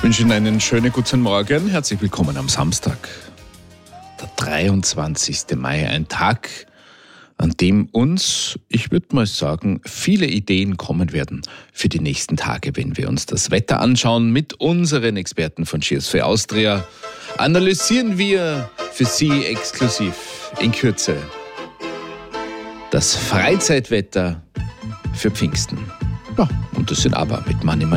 wünsche Ihnen einen schönen guten Morgen. Herzlich willkommen am Samstag, der 23. Mai, ein Tag, an dem uns, ich würde mal sagen, viele Ideen kommen werden für die nächsten Tage, wenn wir uns das Wetter anschauen. Mit unseren Experten von Cheers for Austria analysieren wir für Sie exklusiv in Kürze das Freizeitwetter für Pfingsten. Ja, und das sind aber mit Money